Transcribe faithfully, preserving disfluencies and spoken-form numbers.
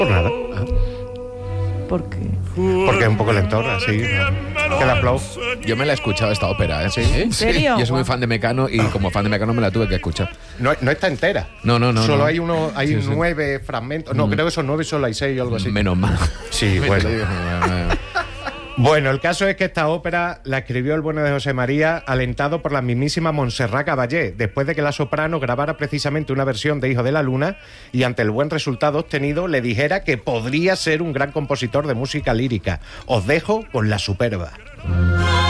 Por nada. Ah. ¿Por qué? Porque es un poco lentorra, sí. Que la aplauso. Yo me la he escuchado esta ópera, ¿eh? ¿Sí? ¿En serio? Yo soy muy Guau. fan de Mecano y como fan de Mecano me la tuve que escuchar. No, no está entera. No, no, no. Solo no. hay uno, hay Sí, sí. nueve fragmentos. No, Mm. creo que son nueve y solo hay seis o algo así. Menos mal. Sí, Me bueno. te lo digo, bueno, bueno. Bueno, el caso es que esta ópera la escribió el bueno de José María, alentado por la mismísima Montserrat Caballé, después de que la soprano grabara precisamente una versión de Hijo de la Luna y ante el buen resultado obtenido le dijera que podría ser un gran compositor de música lírica. Os dejo con La Superba.